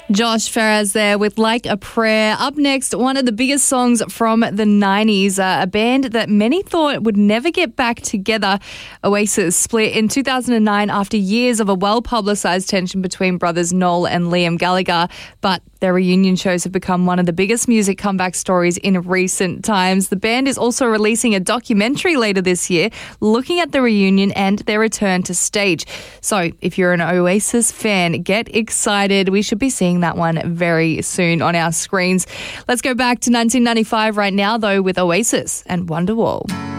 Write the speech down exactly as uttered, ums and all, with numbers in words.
Josh Ferraz there with Like a Prayer. Up next, one of the biggest songs from the nineties, uh, a band that many thought would never get back together. Oasis split in two thousand nine after years of a well-publicised tension between brothers Noel and Liam Gallagher, but their reunion shows have become one of the biggest music comeback stories in recent times. The band is also releasing a documentary later this year looking at the reunion and their return to stage. So if you're an Oasis fan, get excited. We should be seeing that one very soon on our screens. Let's go back to nineteen ninety-five right now, though, with Oasis and Wonderwall.